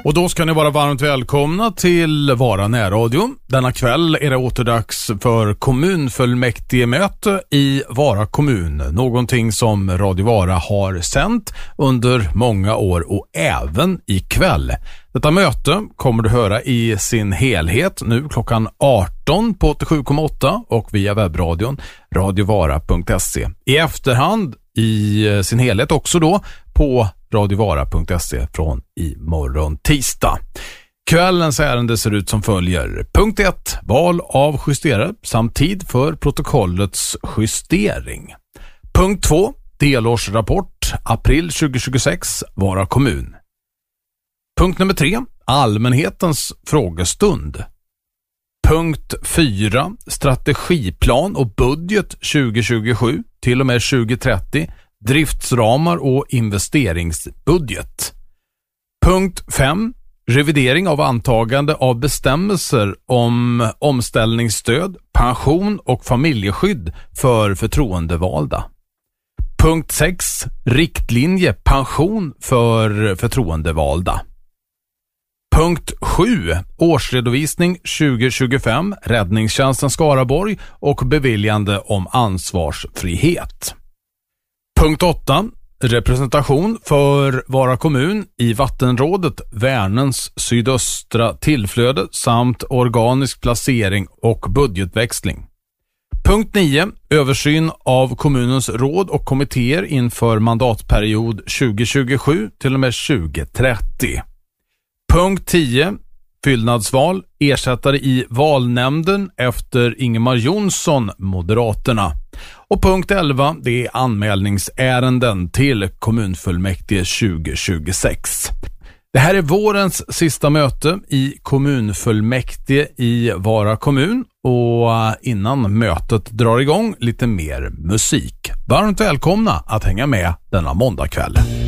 Och då ska ni vara varmt välkomna till Vara närradio. Denna kväll är det återdags för kommunfullmäktigemöte i Vara kommun. Någonting som Radio Vara har sänt under många år och även ikväll. Detta möte kommer du höra i sin helhet nu klockan 18 på 87,8 och via webbradion radiovara.se. I efterhand i sin helhet också då på radiovara.se från imorgon tisdag. Kvällens ärende ser ut som följer. Punkt 1. Val av justerare samt tid för protokollets justering. Punkt 2. Delårsrapport april 2026 Vara kommun. Punkt nummer 3. Allmänhetens frågestund. Punkt 4. Strategiplan och budget 2027 till och med 2030. Driftsramar och investeringsbudget. Punkt 5. Revidering av antagande av bestämmelser om omställningsstöd, pension och familjeskydd för förtroendevalda. Punkt 6. Riktlinje pension för förtroendevalda. Punkt 7. Årsredovisning 2025, Räddningstjänsten Skaraborg och beviljande om ansvarsfrihet. Punkt 8. Representation för Vara kommun i vattenrådet Värnens sydöstra tillflöde samt organisk placering och budgetväxling. Punkt 9. Översyn av kommunens råd och kommittéer inför mandatperiod 2027 till och med 2030. Punkt 10. Fyllnadsval, ersättare i valnämnden efter Ingemar Jonsson, Moderaterna. Och punkt 11, det är anmälningsärenden till kommunfullmäktige 2026. Det här är vårens sista möte i kommunfullmäktige i Vara kommun och innan mötet drar igång lite mer musik. Varmt välkomna att hänga med denna måndagkväll.